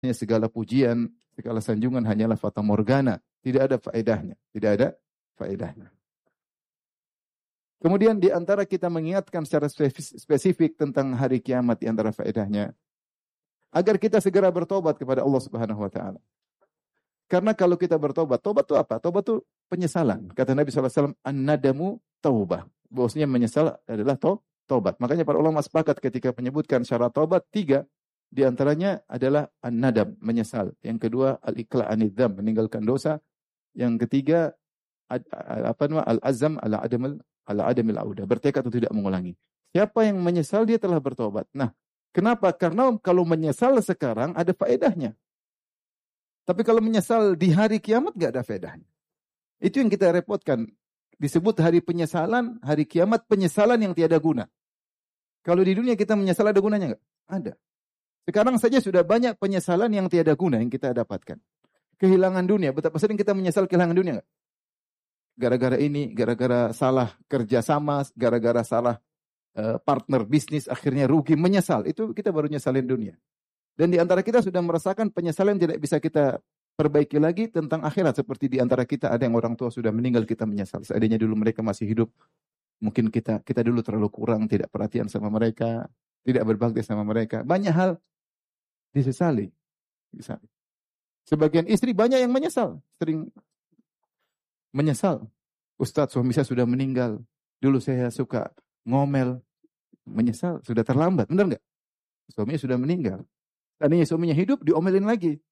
segala pujian, segala sanjungan hanyalah fata morgana, tidak ada faedahnya, tidak ada faedahnya. Kemudian di antara kita mengingatkan secara spesifik tentang hari kiamat, di antara faedahnya agar kita segera bertobat kepada Allah Subhanahu wa taala. Karena kalau kita bertobat, tobat itu apa? Tobat itu penyesalan. Kata Nabi SAW, an-nadamu taubah. Bahwasanya menyesal adalah tobat. Makanya para ulama sepakat ketika menyebutkan syarat tobat 3, di antaranya adalah an-nadam, menyesal. Yang kedua, al-iqla' anidz-dzam, meninggalkan dosa. Yang ketiga, al-azam ala adamil audah, bertekad untuk tidak mengulangi. Siapa yang menyesal dia telah bertobat. Nah, kenapa? Karena kalau menyesal sekarang ada faedahnya. Tapi kalau menyesal di hari kiamat nggak ada faedahnya. Itu yang kita repotkan. Disebut hari penyesalan, hari kiamat penyesalan yang tiada guna. Kalau di dunia kita menyesal ada gunanya nggak? Ada. Sekarang saja sudah banyak penyesalan yang tiada guna yang kita dapatkan. Kehilangan dunia, betapa sering kita menyesal kehilangan dunia nggak? Gara-gara ini, gara-gara salah kerjasama, gara-gara salah partner bisnis, akhirnya rugi, menyesal. Itu kita baru nyesalin dunia. Dan di antara kita sudah merasakan penyesalan tidak bisa kita perbaiki lagi tentang akhirat. Seperti di antara kita ada yang orang tua sudah meninggal, kita menyesal. Seandainya dulu mereka masih hidup, mungkin kita dulu terlalu kurang, tidak perhatian sama mereka, tidak berbakti sama mereka. Banyak hal disesali. Sebagian istri banyak yang menyesal, sering menyesal. Ustadz, suami saya sudah meninggal. Dulu saya suka ngomel, menyesal, sudah terlambat. Benar nggak? Suaminya sudah meninggal. Tadinya suaminya hidup, diomelin lagi.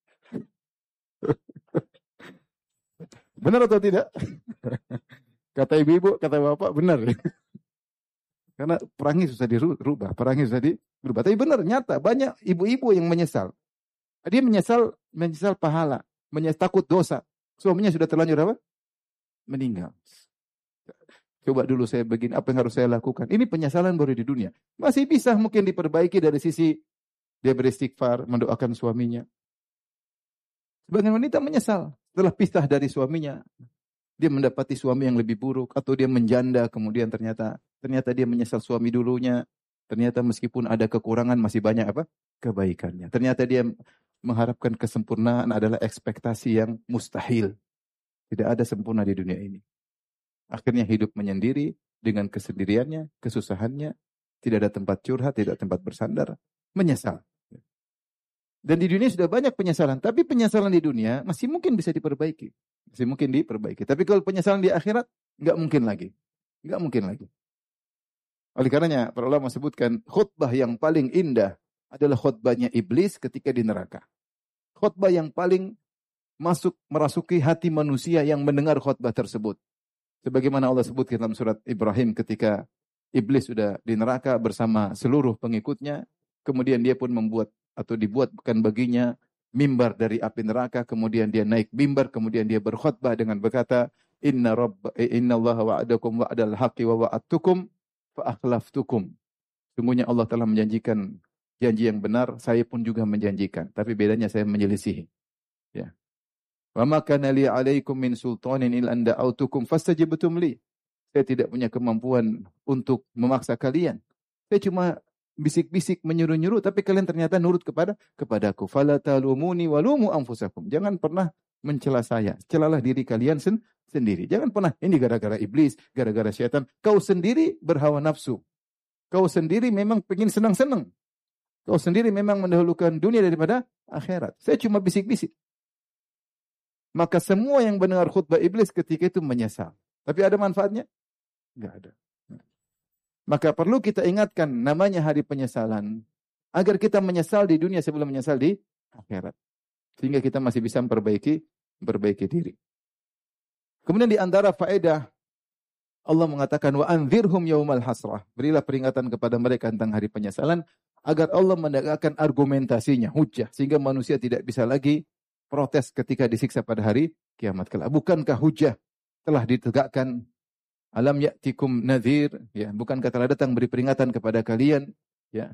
Benar atau tidak? Kata ibu-ibu, kata bapak, benar. Karena perangi susah dirubah, perangi susah dirubah. Tapi benar, nyata, banyak ibu-ibu yang menyesal. Dia menyesal pahala, takut dosa. Suaminya sudah terlanjur apa? Meninggal. Coba dulu saya begini, apa yang harus saya lakukan? Ini penyesalan baru di dunia. Masih bisa mungkin diperbaiki dari sisi dia beristighfar, mendoakan suaminya. Sebagian wanita menyesal setelah pisah dari suaminya. Dia mendapati suami yang lebih buruk, atau dia menjanda, kemudian ternyata dia menyesal suami dulunya. Ternyata meskipun ada kekurangan, masih banyak apa? Kebaikannya. Ternyata dia mengharapkan kesempurnaan adalah ekspektasi yang mustahil. Tidak ada sempurna di dunia ini. Akhirnya hidup menyendiri dengan kesendiriannya, kesusahannya. Tidak ada tempat curhat, tidak ada tempat bersandar. Menyesal. Dan di dunia sudah banyak penyesalan. Tapi penyesalan di dunia masih mungkin bisa diperbaiki. Masih mungkin diperbaiki. Tapi kalau penyesalan di akhirat, nggak mungkin lagi. Nggak mungkin lagi. Oleh karenanya, para ulama sebutkan, khutbah yang paling indah adalah khutbahnya iblis ketika di neraka. Khutbah yang paling merasuki hati manusia yang mendengar khutbah tersebut. Sebagaimana Allah sebutkan dalam surat Ibrahim ketika iblis sudah di neraka bersama seluruh pengikutnya, kemudian dia pun dibuatkan baginya mimbar dari api neraka, kemudian dia naik mimbar, kemudian dia berkhutbah dengan berkata, Inna Allaha wa'adakum wa'adal haqqi wa wa'adtukum fa akhlaftukum. Sungguhnya Allah telah menjanjikan janji yang benar, saya pun juga menjanjikan, tapi bedanya saya menyelisihi. Ya. Wa ma kana li 'alaikum min sultanin illa an da'autukum fastajabtum li. Saya tidak punya kemampuan untuk memaksa kalian. Saya cuma bisik-bisik, menyuruh-nyuruh, tapi kalian ternyata nurut kepadaku. Fala talumuni walumu anfusakum. Jangan pernah mencela saya. Celalah diri kalian sendiri. Jangan pernah, ini gara-gara iblis, gara-gara syaitan. Kau sendiri berhawa nafsu. Kau sendiri memang pengen senang-senang. Kau sendiri memang mendahulukan dunia daripada akhirat. Saya cuma bisik-bisik. Maka semua yang mendengar khutbah iblis ketika itu menyesal. Tapi ada manfaatnya? Enggak ada. Maka perlu kita ingatkan namanya hari penyesalan. Agar kita menyesal di dunia sebelum menyesal di akhirat. Sehingga kita masih bisa memperbaiki diri. Kemudian di antara faedah, Allah mengatakan, wa anzirhum yaumal hasrah. Berilah peringatan kepada mereka tentang hari penyesalan. Agar Allah menegakkan argumentasinya, hujjah. Sehingga manusia tidak bisa lagi protes ketika disiksa pada hari kiamat kelak. Bukankah hujjah telah ditegakkan? Alam ya'tikum nadhir, ya, bukankah telah datang beri peringatan kepada kalian, ya.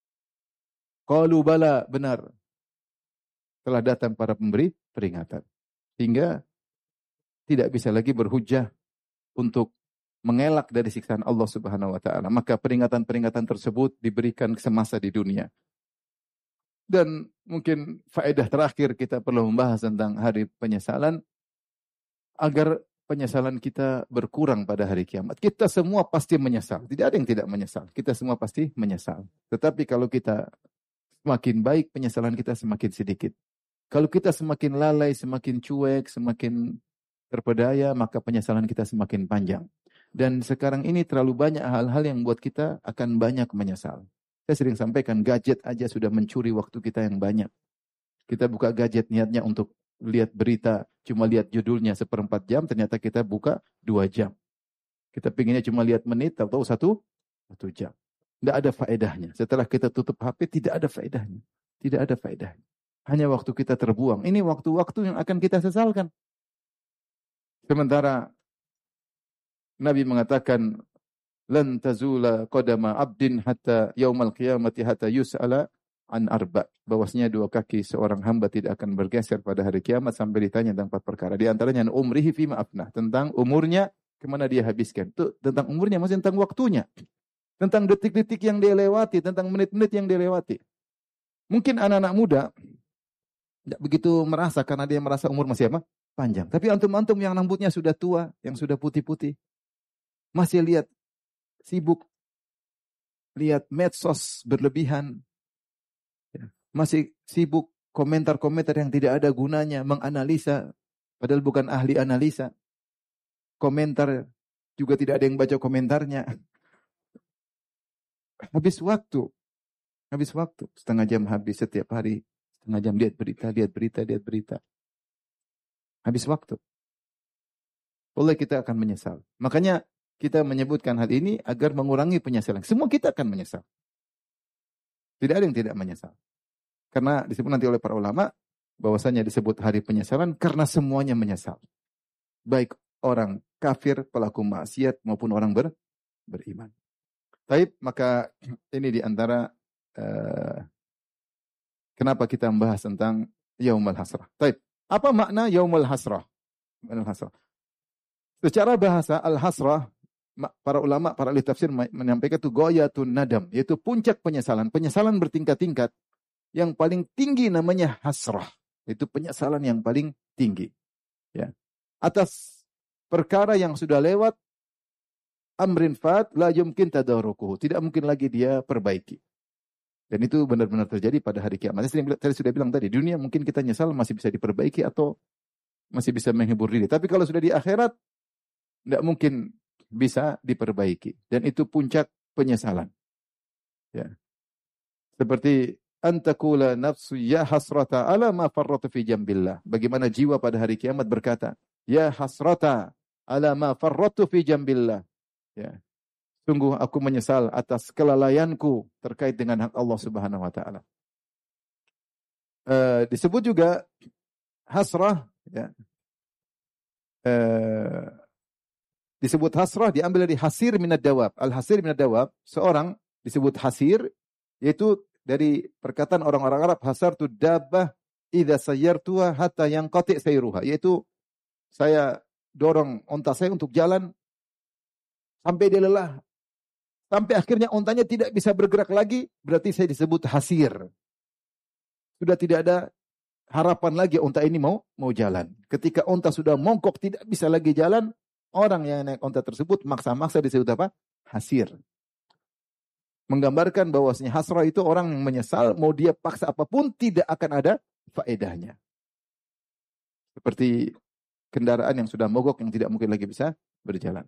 Qalu bala, benar. Telah datang para pemberi peringatan. Sehingga tidak bisa lagi berhujjah untuk mengelak dari siksaan Allah Subhanahu wa taala. Maka peringatan-peringatan tersebut diberikan semasa di dunia. Dan mungkin faedah terakhir kita perlu membahas tentang hari penyesalan agar penyesalan kita berkurang pada hari kiamat. Kita semua pasti menyesal. Tidak ada yang tidak menyesal. Kita semua pasti menyesal. Tetapi kalau kita semakin baik, penyesalan kita semakin sedikit. Kalau kita semakin lalai, semakin cuek, semakin terpedaya, maka penyesalan kita semakin panjang. Dan sekarang ini terlalu banyak hal-hal yang membuat kita akan banyak menyesal. Saya sering sampaikan, gadget aja sudah mencuri waktu kita yang banyak. Kita buka gadget niatnya untuk lihat berita, cuma lihat judulnya 1/4 jam, ternyata kita buka 2 jam. Kita pinginnya cuma lihat menit atau satu jam. Tidak ada faedahnya. Setelah kita tutup HP, tidak ada faedahnya. Tidak ada faedahnya. Hanya waktu kita terbuang. Ini waktu-waktu yang akan kita sesalkan. Sementara Nabi mengatakan, lan tazula qadama abdin hatta yaumal qiyamati hatta yus'ala an arba. Bahwasanya 2 kaki seorang hamba tidak akan bergeser pada hari kiamat sampai ditanya tentang 4 perkara. Di antaranya umrihi fima afnah, tentang umurnya kemana dia habiskan. Itu tentang umurnya, maksudnya tentang waktunya. Tentang detik-detik yang dia lewati, tentang menit-menit yang dia lewati. Mungkin anak-anak muda tidak begitu merasa karena dia merasa umur masih apa? Panjang. Tapi antum-antum yang rambutnya sudah tua, yang sudah putih-putih, masih lihat sibuk, lihat medsos berlebihan, masih sibuk komentar-komentar yang tidak ada gunanya, menganalisa, padahal bukan ahli analisa. Komentar juga tidak ada yang baca komentarnya. Habis waktu. Setengah jam habis setiap hari. Setengah jam lihat berita. Habis waktu. Oleh kita akan menyesal. Makanya kita menyebutkan hal ini agar mengurangi penyesalan. Semua kita akan menyesal. Tidak ada yang tidak menyesal. Karena disebut nanti oleh para ulama, bahwasanya disebut hari penyesalan karena semuanya menyesal. Baik orang kafir, pelaku maksiat, maupun orang beriman. Taib, maka ini diantara kenapa kita membahas tentang Yaumul Hasrah. Taib, apa makna Yaumul Hasrah? Secara bahasa, Al-Hasrah, para ulama, para ahli tafsir menyampaikan itu goyatun nadam, yaitu puncak penyesalan. Penyesalan bertingkat-tingkat. Yang paling tinggi namanya hasrah. Itu penyesalan yang paling tinggi. Ya. Atas perkara yang sudah lewat, amrin fat la yumkin tadarukuhu. Tidak mungkin lagi dia perbaiki. Dan itu benar-benar terjadi pada hari kiamat. Saya sudah bilang tadi, dunia mungkin kita nyesal masih bisa diperbaiki atau masih bisa menghibur diri. Tapi kalau sudah di akhirat, tidak mungkin bisa diperbaiki. Dan itu puncak penyesalan. Ya. Seperti antakula nafsu ya hasrata ala ma farratu fi jambillah. Bagaimana jiwa pada hari kiamat berkata, ya hasrata ala ma farratu fi jambillah. Ya. Sungguh aku menyesal atas kelalaianku terkait dengan hak Allah Subhanahu wa taala. Disebut juga hasrah, ya. Disebut hasrah diambil dari hasir minad dawab. Al-hasir minad dawab, seorang disebut hasir, yaitu dari perkataan orang-orang Arab, hasartu dabbah idza sayyartuha hatta yanqati sayruha, yaitu saya dorong onta saya untuk jalan sampai dia lelah, sampai akhirnya ontanya tidak bisa bergerak lagi, berarti saya disebut hasir. Sudah tidak ada harapan lagi onta ini mau jalan. Ketika onta sudah mongkok tidak bisa lagi jalan, orang yang naik onta tersebut maksa-maksa disebut apa? Hasir. Menggambarkan bahwasanya hasrah itu orang yang menyesal, mau dia paksa apapun tidak akan ada faedahnya. Seperti kendaraan yang sudah mogok yang tidak mungkin lagi bisa berjalan.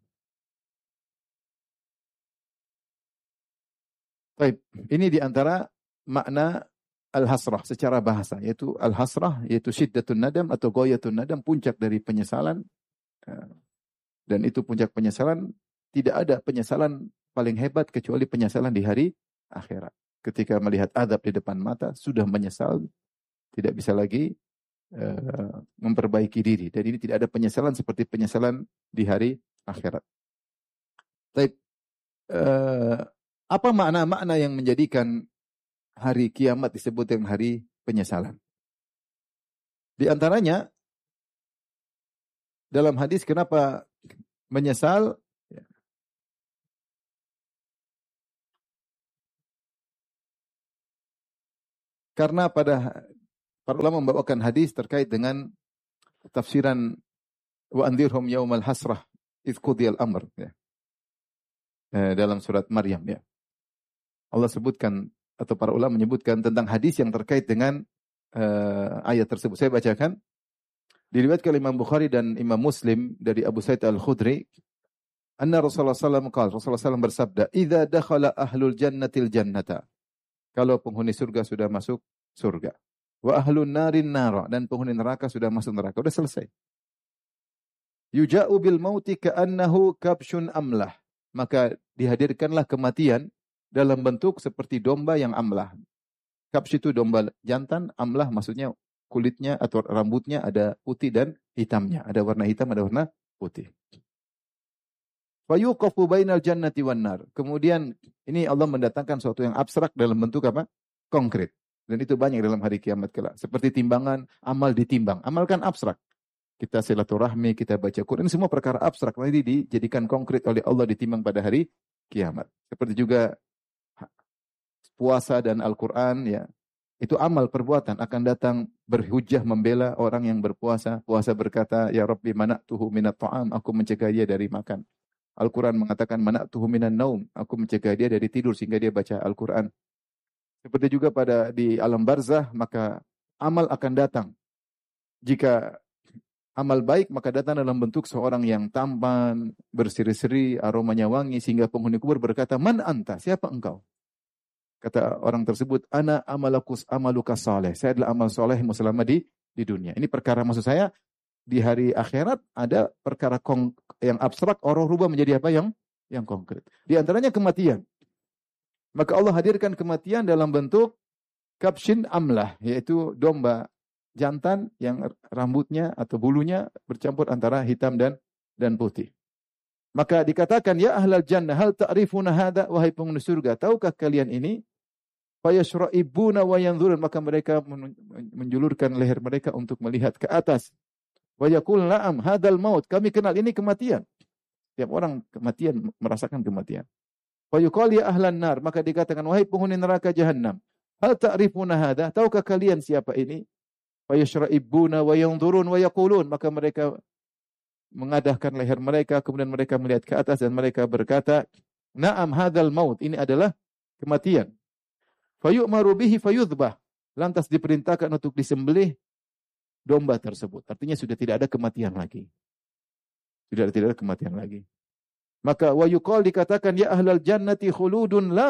Baik, ini diantara makna al-hasrah secara bahasa, yaitu al-hasrah, yaitu syiddatun nadam atau goyatun nadam, puncak dari penyesalan. Dan itu puncak penyesalan, tidak ada penyesalan paling hebat kecuali penyesalan di hari akhirat. Ketika melihat azab di depan mata, sudah menyesal, tidak bisa lagi memperbaiki diri. Dan ini tidak ada penyesalan seperti penyesalan di hari akhirat. Baik, apa makna-makna yang menjadikan hari kiamat disebut dengan hari penyesalan? Di antaranya, dalam hadis kenapa menyesal, Karena para ulama membawakan hadis terkait dengan tafsiran wa anzirhum yaumal hasrah idz qudiyal amr ya. Dalam surat Maryam ya. Allah sebutkan atau para ulama menyebutkan tentang hadis yang terkait dengan ayat tersebut. Saya bacakan. Diriwayatkan Imam Bukhari dan Imam Muslim dari Abu Sa'id Al-Khudri, anna Rasulullah sallallahu alaihi wasallam Rasulullah sallallahu bersabda, "Idza dakhala ahlul jannatil jannata." Kalau penghuni surga sudah masuk surga. Wa ahlun narin nara, dan penghuni neraka sudah masuk neraka. Sudah selesai. Yuja'u bil mauti ka'annahu kabsyun amlah. Maka dihadirkanlah kematian dalam bentuk seperti domba yang amlah. Kabsy itu domba jantan, amlah maksudnya kulitnya atau rambutnya ada putih dan hitamnya. Ada warna hitam, ada warna putih. Fayuqafu bainal jannati wan nar. Kemudian ini Allah mendatangkan sesuatu yang abstrak dalam bentuk apa? Konkret. Dan itu banyak dalam hari kiamat kelak. Seperti timbangan, amal ditimbang. Amal kan abstrak. Kita silaturahmi, kita baca Quran, semua perkara abstrak nanti dijadikan konkret oleh Allah ditimbang pada hari kiamat. Seperti juga puasa dan Al-Quran ya. Itu amal perbuatan akan datang berhujjah membela orang yang berpuasa. Puasa berkata, ya Rabbi mana'tuhu minat ta'am, aku mencegah dia dari makan. Al-Quran mengatakan mana'tuhu minan naum, aku mencegah dia dari tidur sehingga dia baca Al-Quran. Seperti juga di alam barzah, maka amal akan datang. Jika amal baik maka datang dalam bentuk seorang yang tampan, berseri-seri, aromanya wangi sehingga penghuni kubur berkata, "Man anta? Siapa engkau?" Kata orang tersebut, "Ana amaluka saleh." Saya adalah amal solehmu selama di dunia. Ini perkara maksud saya di hari akhirat ada perkara yang abstrak orang rubah menjadi apa yang konkret. Di antaranya kematian. Maka Allah hadirkan kematian dalam bentuk kabshin amlah, yaitu domba jantan yang rambutnya atau bulunya bercampur antara hitam dan putih. Maka dikatakan, ya ahlal jannah, hal ta'rifuna hadha, wahai penghuni surga, tahukah kalian ini? Fayashra'ibuna wa yanzurun, maka mereka menjulurkan leher mereka untuk melihat ke atas. Wa yaqul na'am hadzal maut, kami kenal ini kematian. Setiap orang kematian merasakan kematian. Fa yuqal ya ahlan nar, maka dikatakan, wahai penghuni neraka jahanam, hal ta'rifuna hadha, tahukah kalian siapa ini? Fayashra'ibuna wa yanzurun wa yaqulun, maka mereka mengadahkan leher mereka, kemudian mereka melihat ke atas dan mereka berkata, na'am hadzal maut, ini adalah kematian. Fayu'maru bihi fayudhbah, lantas diperintahkan untuk disembelih domba tersebut. Artinya sudah tidak ada kematian lagi. Sudah tidak ada kematian lagi. Maka wa yuqal, dikatakan, ya ahlal jannati khuludun la